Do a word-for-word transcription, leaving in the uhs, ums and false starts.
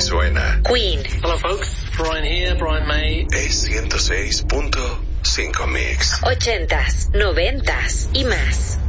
suena. Queen. Hello folks, Brian here, Brian May. Es ciento seis punto cinco Mix. Ochentas, noventas y más.